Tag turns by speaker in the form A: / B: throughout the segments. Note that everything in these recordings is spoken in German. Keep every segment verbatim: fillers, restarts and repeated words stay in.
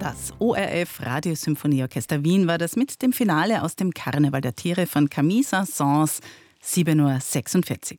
A: Das O R F Radiosymphonieorchester Wien war das mit dem Finale aus dem Karneval der Tiere von Camille Saint-Saëns, sieben Uhr sechsundvierzig.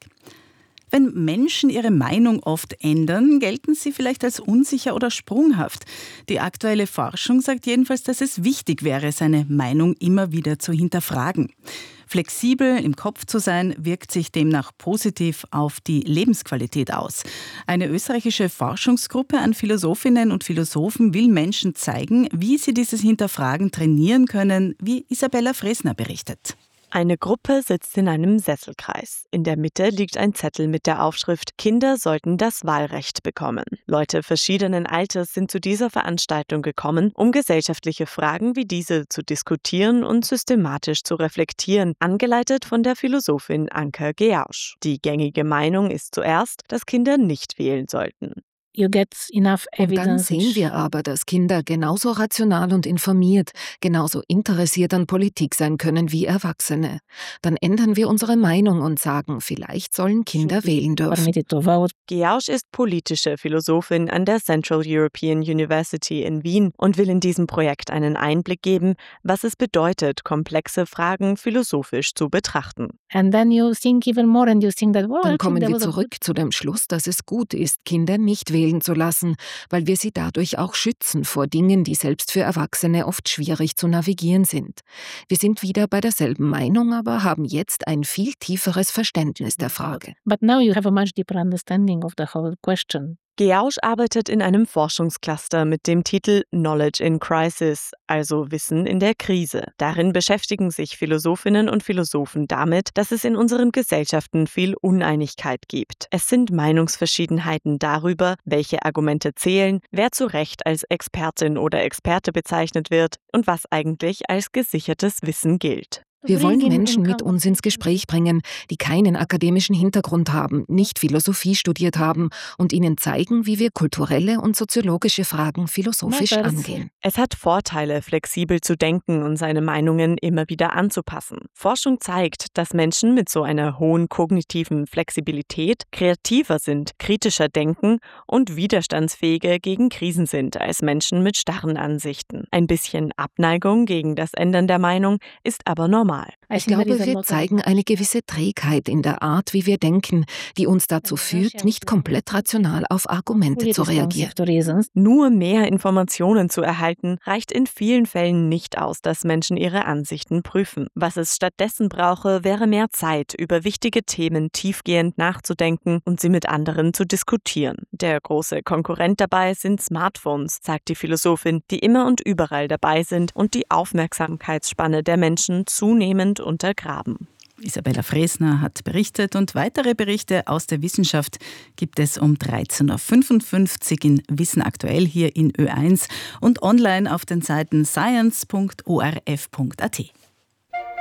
A: Wenn Menschen ihre Meinung oft ändern, gelten sie vielleicht als unsicher oder sprunghaft. Die aktuelle Forschung sagt jedenfalls, dass es wichtig wäre, seine Meinung immer wieder zu hinterfragen. Flexibel im Kopf zu sein, wirkt sich demnach positiv auf die Lebensqualität aus. Eine österreichische Forschungsgruppe an Philosophinnen und Philosophen will Menschen zeigen, wie sie dieses Hinterfragen trainieren können, wie Isabella Fresner berichtet.
B: Eine Gruppe sitzt in einem Sesselkreis. In der Mitte liegt ein Zettel mit der Aufschrift „Kinder sollten das Wahlrecht bekommen“. Leute verschiedenen Alters sind zu dieser Veranstaltung gekommen, um gesellschaftliche Fragen wie diese zu diskutieren und systematisch zu reflektieren, angeleitet von der Philosophin Anka Geausch. Die gängige Meinung ist zuerst, dass Kinder nicht wählen sollten.
C: You get enough evidence.
D: Und dann sehen wir aber, dass Kinder genauso rational und informiert, genauso interessiert an Politik sein können wie Erwachsene. Dann ändern wir unsere Meinung und sagen, vielleicht sollen Kinder wählen dürfen.
B: Geausch ist politische Philosophin an der Central European University in Wien und will in diesem Projekt einen Einblick geben, was es bedeutet, komplexe Fragen philosophisch zu betrachten.
C: And then you think even more and you think that, well,
D: Dann kommen wir zurück zu dem Schluss, dass es gut ist, Kinder nicht wählen zu lassen, weil wir sie dadurch auch schützen vor Dingen, die selbst für Erwachsene oft schwierig zu navigieren sind. Wir sind wieder bei derselben Meinung, aber haben jetzt ein viel tieferes Verständnis der Frage.
C: But now you have a much deeper understanding of the whole question.
B: Geausch arbeitet in einem Forschungscluster mit dem Titel Knowledge in Crisis, also Wissen in der Krise. Darin beschäftigen sich Philosophinnen und Philosophen damit, dass es in unseren Gesellschaften viel Uneinigkeit gibt. Es sind Meinungsverschiedenheiten darüber, welche Argumente zählen, wer zu Recht als Expertin oder Experte bezeichnet wird und was eigentlich als gesichertes Wissen gilt.
D: Wir wollen Menschen mit uns ins Gespräch bringen, die keinen akademischen Hintergrund haben, nicht Philosophie studiert haben und ihnen zeigen, wie wir kulturelle und soziologische Fragen philosophisch angehen.
B: Es hat Vorteile, flexibel zu denken und seine Meinungen immer wieder anzupassen. Forschung zeigt, dass Menschen mit so einer hohen kognitiven Flexibilität kreativer sind, kritischer denken und widerstandsfähiger gegen Krisen sind als Menschen mit starren Ansichten. Ein bisschen Abneigung gegen das Ändern der Meinung ist aber normal.
D: Ich glaube, wir zeigen eine gewisse Trägheit in der Art, wie wir denken, die uns dazu führt, nicht komplett rational auf Argumente zu reagieren.
B: Nur mehr Informationen zu erhalten, reicht in vielen Fällen nicht aus, dass Menschen ihre Ansichten prüfen. Was es stattdessen brauche, wäre mehr Zeit, über wichtige Themen tiefgehend nachzudenken und sie mit anderen zu diskutieren. Der große Konkurrent dabei sind Smartphones, sagt die Philosophin, die immer und überall dabei sind und die Aufmerksamkeitsspanne der Menschen zunehmend untergraben.
A: Isabella Fresner hat berichtet und weitere Berichte aus der Wissenschaft gibt es um dreizehn Uhr fünfundfünfzig in Wissen aktuell hier in Ö eins und online auf den Seiten science punkt o r f punkt a t.